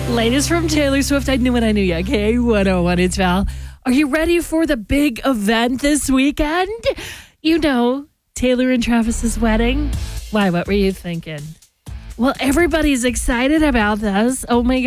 Latest from Taylor Swift. I knew what I knew ya. K101, it's Val. Are you ready for the big event this weekend? You know, Taylor and Travis's wedding. Why, what were you thinking? Well, everybody's excited about this. Oh my God.